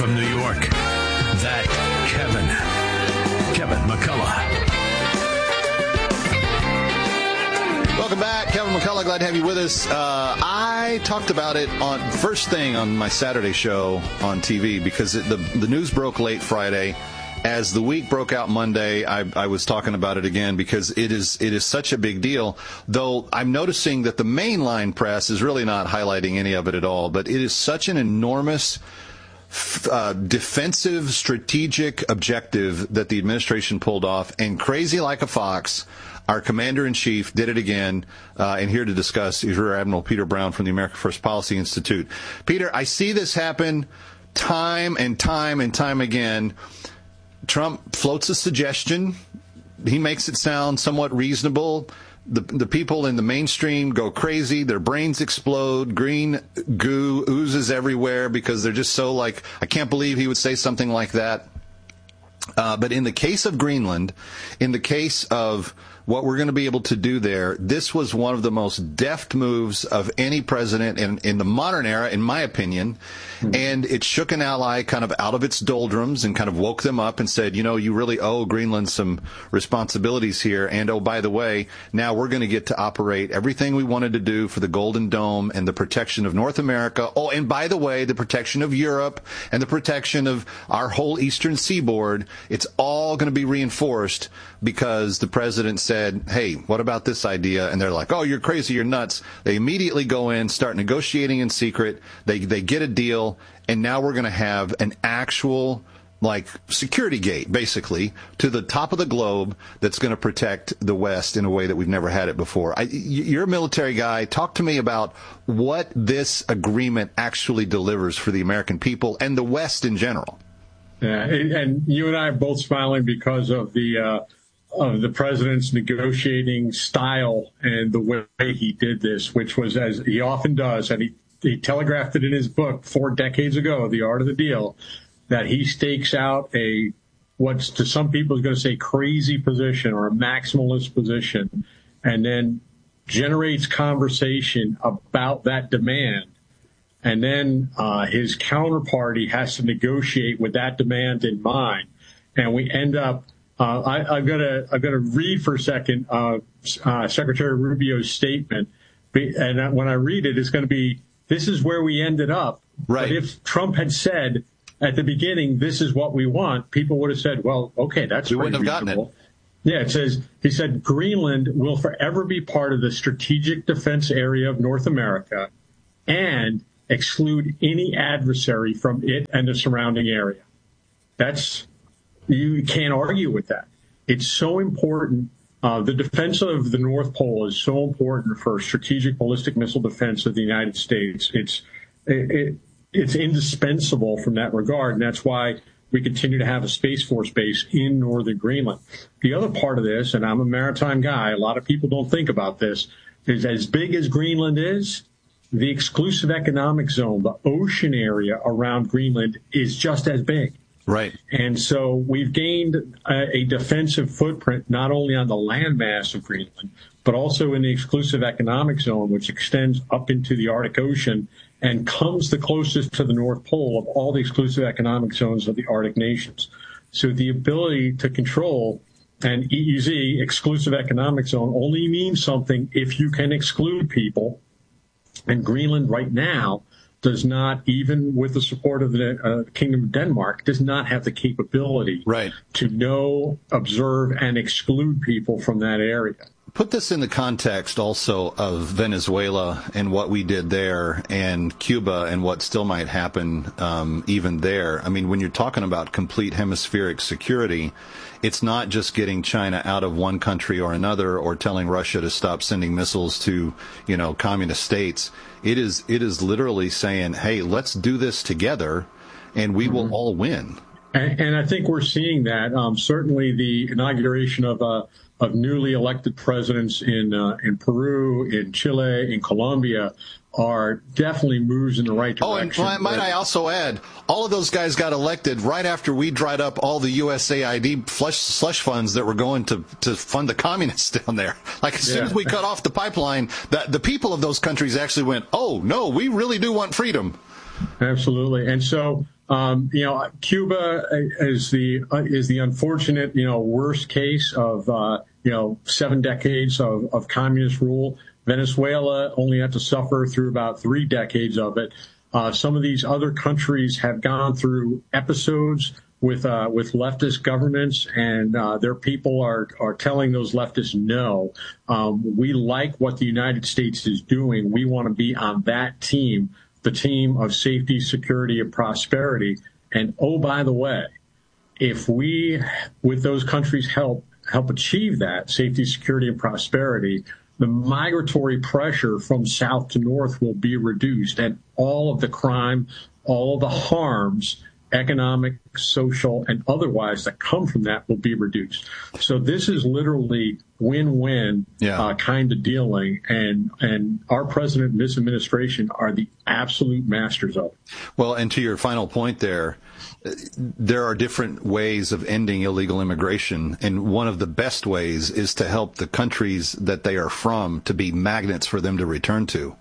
From New York, that Kevin McCullough. Welcome back, Kevin McCullough. Glad to have you with us. I talked about it on first thing on my Saturday show on TV because the news broke late Friday. As the week broke out Monday, I was talking about it again because it is such a big deal. Though I'm noticing that the mainline press is really not highlighting any of it at all. But it is such an enormous defensive strategic objective that the administration pulled off, and crazy like a fox, our commander-in-chief did it again. And here to discuss is Rear Admiral Peter Brown from the America First Policy Institute. Peter, I see this happen time and time and time again. Trump floats a suggestion. He makes it sound somewhat reasonable. The people in the mainstream go crazy. Their brains explode. Green goo oozes everywhere because they're just so like, I can't believe he would say something like that. But in the case of Greenland, in the case of what we're going to be able to do there, this was one of the most deft moves of any president in the modern era, in my opinion. Mm-hmm. And it shook an ally kind of out of its doldrums and kind of woke them up and said, you know, you really owe Greenland some responsibilities here. And, oh, by the way, now we're going to get to operate everything we wanted to do for the Golden Dome and the protection of North America. Oh, and by the way, the protection of Europe and the protection of our whole eastern seaboard. It's all going to be reinforced because the president said, hey, what about this idea? And they're like, oh, you're crazy, you're nuts. They immediately go in, start negotiating in secret. They get a deal, and now we're going to have an actual like security gate, basically, to the top of the globe that's going to protect the West in a way that we've never had it before. You're a military guy. Talk to me about what this agreement actually delivers for the American people and the West in general. Yeah, and you and I are both smiling because of the president's negotiating style and the way he did this, which was, as he often does, and he telegraphed it in his book 4 decades ago, The Art of the Deal, that he stakes out what's to some people is going to say crazy position or a maximalist position, and then generates conversation about that demand. And then his counterparty has to negotiate with that demand in mind. And we end up, I'm gonna read for a second Secretary Rubio's statement. And when I read it, it's going to be, this is where we ended up. Right. But if Trump had said at the beginning, this is what we want, people would have said, well, okay, that's we wouldn't have gotten it. Yeah, he said, Greenland will forever be part of the strategic defense area of North America and exclude any adversary from it and the surrounding area. You can't argue with that. It's so important. The defense of the North Pole is so important for strategic ballistic missile defense of the United States. It's indispensable from that regard, and that's why we continue to have a Space Force base in northern Greenland. The other part of this, and I'm a maritime guy, a lot of people don't think about this, is as big as Greenland is, the exclusive economic zone, the ocean area around Greenland, is just as big. Right. And so we've gained a defensive footprint not only on the landmass of Greenland, but also in the exclusive economic zone, which extends up into the Arctic Ocean and comes the closest to the North Pole of all the exclusive economic zones of the Arctic nations. So the ability to control an EEZ, exclusive economic zone, only means something if you can exclude people. And Greenland right now does not, even with the support of the Kingdom of Denmark, does not have the capability to know, observe, and exclude people from that area. Put this in the context also of Venezuela and what we did there, and Cuba and what still might happen even there. I mean, when you're talking about complete hemispheric security, it's not just getting China out of one country or another or telling Russia to stop sending missiles to, communist states. It is literally saying, hey, let's do this together and we will all win. And I think we're seeing that. Certainly the inauguration of newly elected presidents in Peru, in Chile, in Colombia are definitely moves in the right direction. Oh, and might I also add, all of those guys got elected right after we dried up all the USAID slush funds that were going to fund the communists down there. Like, as soon as we cut off the pipeline, the people of those countries actually went, oh, no, we really do want freedom. Absolutely. And so Cuba is the unfortunate, worst case of, 7 decades of communist rule. Venezuela only had to suffer through about 3 decades of it. Some of these other countries have gone through episodes with leftist governments, and their people are telling those leftists no. We like what the United States is doing. We want to be on that team, the team of safety, security, and prosperity. And oh, by the way, if we, with those countries, help achieve that safety, security, and prosperity, the migratory pressure from south to north will be reduced, and all of the crime, all of the harms, economic, social, and otherwise that come from that will be reduced. So this is literally win-win kind of dealing, and our president and this administration are the absolute masters of it. Well, and to your final point there are different ways of ending illegal immigration, and one of the best ways is to help the countries that they are from to be magnets for them to return to.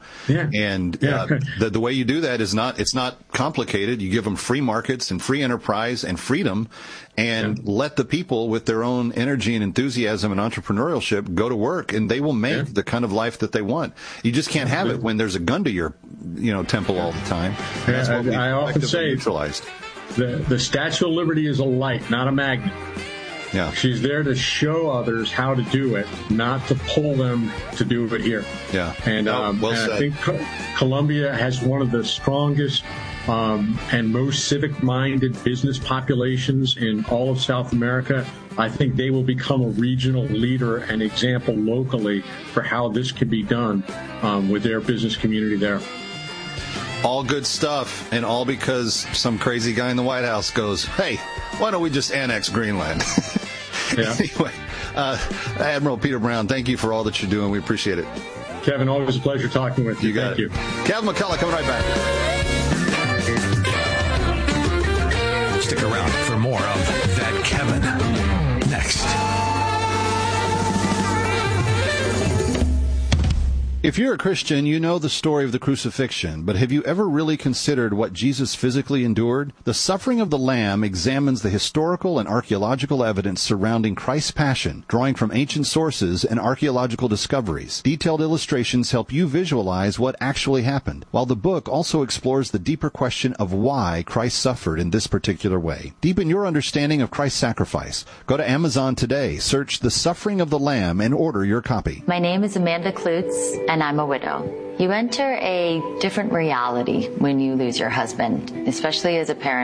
The way you do that it's not complicated. You give them free markets and free enterprise and freedom, and let the people with their own energy and enthusiasm and entrepreneurship go to work, and they will make the kind of life that they want. You just can't have it when there's a gun to your temple all the time. That's what I often say, neutralized. The Statue of Liberty is a light, not a magnet. Yeah. She's there to show others how to do it, not to pull them to do it here. Yeah. And I think Colombia has one of the strongest and most civic-minded business populations in all of South America. I think they will become a regional leader and example locally for how this can be done with their business community there. All good stuff, and all because some crazy guy in the White House goes, hey, why don't we just annex Greenland? Anyway, Admiral Peter Brown, thank you for all that you're doing. We appreciate it. Kevin, always a pleasure talking with you. Thank you. Kevin McCullough coming right back. Stick around for more of That Kevin next. If you're a Christian, you know the story of the crucifixion, but have you ever really considered what Jesus physically endured? The Suffering of the Lamb examines the historical and archaeological evidence surrounding Christ's passion, drawing from ancient sources and archaeological discoveries. Detailed illustrations help you visualize what actually happened, while the book also explores the deeper question of why Christ suffered in this particular way. Deepen your understanding of Christ's sacrifice. Go to Amazon today, search The Suffering of the Lamb, and order your copy. My name is Amanda Klutz, and I'm a widow. You enter a different reality when you lose your husband, especially as a parent.